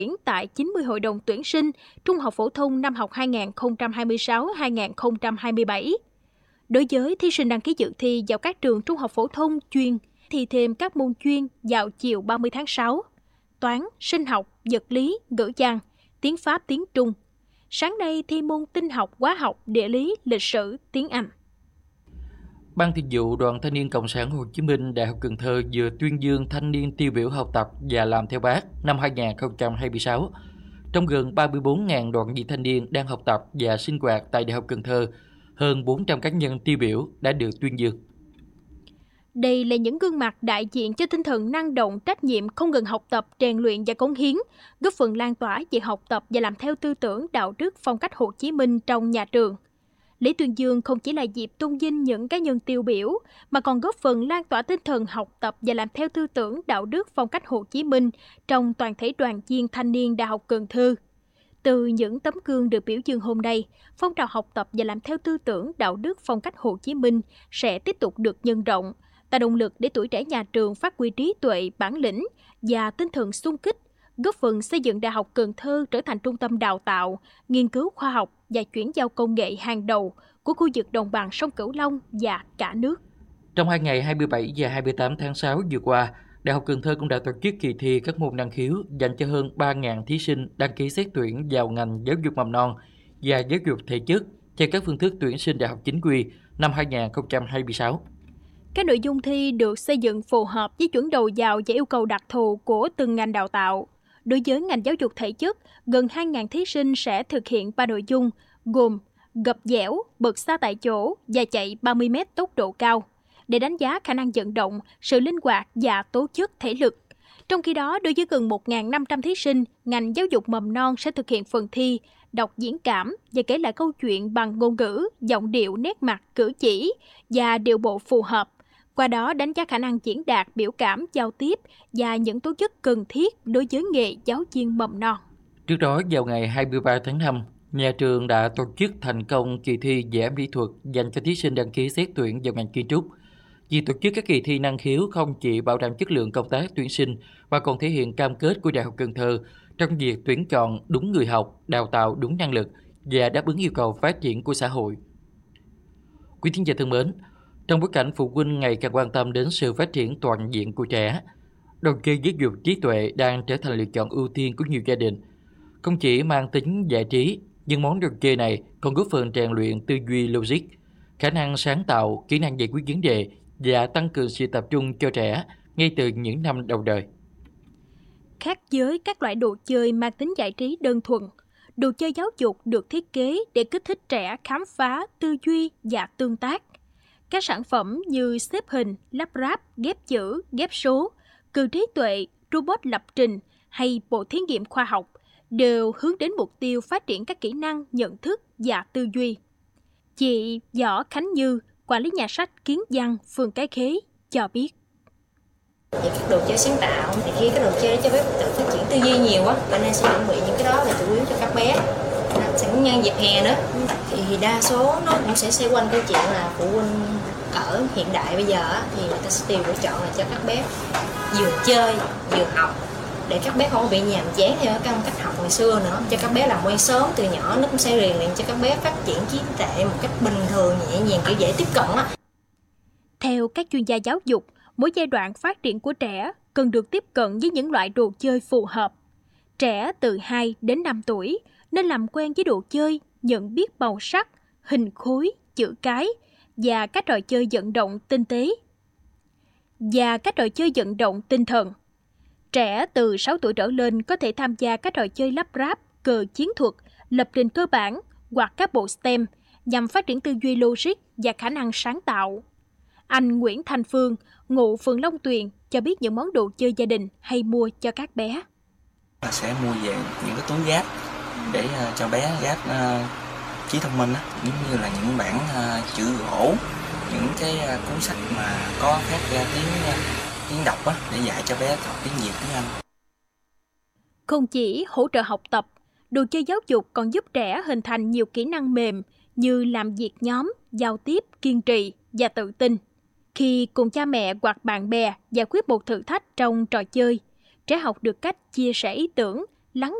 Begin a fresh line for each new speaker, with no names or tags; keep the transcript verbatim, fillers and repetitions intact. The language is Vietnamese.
tại chín mươi hội đồng tuyển sinh trung học phổ thông năm học hai nghìn không trăm hai mươi sáu hai nghìn không trăm hai mươi bảy. Đối với thí sinh đăng ký dự thi vào các trường trung học phổ thông chuyên thì thêm các môn chuyên vào chiều ba mươi tháng sáu, toán, sinh học, vật lý, ngữ văn, tiếng Pháp, tiếng Trung. Sáng nay thi môn tin học, hóa học, địa lý, lịch sử, tiếng Anh.
Ban Thường vụ Đoàn Thanh niên Cộng sản Hồ Chí Minh Đại học Cần Thơ vừa tuyên dương thanh niên tiêu biểu học tập và làm theo Bác năm hai nghìn không trăm hai mươi sáu. Trong gần ba mươi bốn nghìn đoàn viên thanh niên đang học tập và sinh hoạt tại Đại học Cần Thơ, hơn bốn trăm cá nhân tiêu biểu đã được tuyên dương.
Đây là những gương mặt đại diện cho tinh thần năng động, trách nhiệm, không ngừng học tập, rèn luyện và cống hiến, góp phần lan tỏa việc học tập và làm theo tư tưởng, đạo đức, phong cách Hồ Chí Minh trong nhà trường. Lễ tuyên dương không chỉ là dịp tôn vinh những cá nhân tiêu biểu, mà còn góp phần lan tỏa tinh thần học tập và làm theo tư tưởng, đạo đức, phong cách Hồ Chí Minh trong toàn thể đoàn viên thanh niên Đại học Cần Thơ. Từ những tấm gương được biểu dương hôm nay, phong trào học tập và làm theo tư tưởng, đạo đức, phong cách Hồ Chí Minh sẽ tiếp tục được nhân rộng, tạo động lực để tuổi trẻ nhà trường phát huy trí tuệ, bản lĩnh và tinh thần xung kích, góp phần xây dựng Đại học Cần Thơ trở thành trung tâm đào tạo, nghiên cứu khoa học và chuyển giao công nghệ hàng đầu của khu vực đồng bằng sông Cửu Long và cả nước.
Trong hai ngày hai mươi bảy và hai mươi tám tháng sáu vừa qua, Đại học Cần Thơ cũng đã tổ chức kỳ thi các môn năng khiếu dành cho hơn ba nghìn thí sinh đăng ký xét tuyển vào ngành giáo dục mầm non và giáo dục thể chất theo các phương thức tuyển sinh đại học chính quy năm hai nghìn không trăm hai mươi sáu.
Các nội dung thi được xây dựng phù hợp với chuẩn đầu vào và yêu cầu đặc thù của từng ngành đào tạo. Đối với ngành giáo dục thể chất, gần hai nghìn thí sinh sẽ thực hiện ba nội dung gồm gập dẻo, bật xa tại chỗ và chạy ba mươi mét tốc độ cao để đánh giá khả năng vận động, sự linh hoạt và tố chất thể lực. Trong khi đó, đối với gần một nghìn năm trăm thí sinh, ngành giáo dục mầm non sẽ thực hiện phần thi đọc diễn cảm và kể lại câu chuyện bằng ngôn ngữ, giọng điệu, nét mặt, cử chỉ và điệu bộ phù hợp. Qua đó đánh giá khả năng diễn đạt, biểu cảm, giao tiếp và những tố chất cần thiết đối với nghề giáo viên mầm non.
Trước đó, vào ngày hai mươi ba tháng năm, nhà trường đã tổ chức thành công kỳ thi vẽ mỹ thuật dành cho thí sinh đăng ký xét tuyển vào ngành kiến trúc. Việc tổ chức các kỳ thi năng khiếu không chỉ bảo đảm chất lượng công tác tuyển sinh mà còn thể hiện cam kết của Đại học Cần Thơ trong việc tuyển chọn đúng người học, đào tạo đúng năng lực và đáp ứng yêu cầu phát triển của xã hội. Quý thính giả thân mến, trong bối cảnh phụ huynh ngày càng quan tâm đến sự phát triển toàn diện của trẻ, trò chơi giáo dục trí tuệ đang trở thành lựa chọn ưu tiên của nhiều gia đình. Không chỉ mang tính giải trí, nhưng món trò chơi này còn góp phần rèn luyện tư duy logic, khả năng sáng tạo, kỹ năng giải quyết vấn đề và tăng cường sự tập trung cho trẻ ngay từ những năm đầu đời.
Khác với các loại đồ chơi mang tính giải trí đơn thuần, đồ chơi giáo dục được thiết kế để kích thích trẻ khám phá, tư duy và tương tác. Các sản phẩm như xếp hình, lắp ráp, ghép chữ, ghép số, cừ trí tuệ, robot lập trình hay bộ thí nghiệm khoa học đều hướng đến mục tiêu phát triển các kỹ năng nhận thức và tư duy. Chị Võ Khánh Như, quản lý nhà sách Kiến Văn, phường Cái Khế cho biết.
Những các đồ chơi sáng tạo thì khi các đồ chơi cho bé tự phát triển tư duy nhiều á, cho nên sẽ chuẩn bị những cái đó là chủ yếu cho các bé. Sẵn nhân dịp hè nữa thì đa số nó cũng sẽ xoay quanh câu chuyện là phụ huynh ở hiện đại bây giờ á, thì người ta sẽ tìm lựa chọn là cho các bé vừa chơi vừa học để các bé không bị nhàm chán theo cái cách học ngày xưa nữa, cho các bé làm quen sớm từ nhỏ, nó cũng sẽ rèn luyện cho các bé phát triển trí tuệ một cách bình thường, nhẹ nhàng, kiểu dễ tiếp cận á.
Theo các chuyên gia giáo dục, mỗi giai đoạn phát triển của trẻ cần được tiếp cận với những loại đồ chơi phù hợp. Trẻ từ hai đến năm tuổi nên làm quen với đồ chơi, nhận biết màu sắc, hình khối, chữ cái và các trò chơi vận động tinh tế và các trò chơi vận động tinh thần. Trẻ từ sáu tuổi trở lên có thể tham gia các trò chơi lắp ráp, cờ chiến thuật, lập trình cơ bản hoặc các bộ STEM nhằm phát triển tư duy logic và khả năng sáng tạo. Anh Nguyễn Thanh Phương, ngụ phường Long Tuyền, cho biết những món đồ chơi gia đình hay mua cho các bé.
Sẽ mua về những cái túi gáp để uh, cho bé gáp uh, trí thông minh, uh, giống như là những bản uh, chữ gỗ, những cái uh, cuốn sách mà có phát ra tiếng uh, tiếng đọc uh, để dạy cho bé học tiếng Việt, tiếng Anh.
Không chỉ hỗ trợ học tập, đồ chơi giáo dục còn giúp trẻ hình thành nhiều kỹ năng mềm như làm việc nhóm, giao tiếp, kiên trì và tự tin. Khi cùng cha mẹ hoặc bạn bè giải quyết một thử thách trong trò chơi, trẻ học được cách chia sẻ ý tưởng, lắng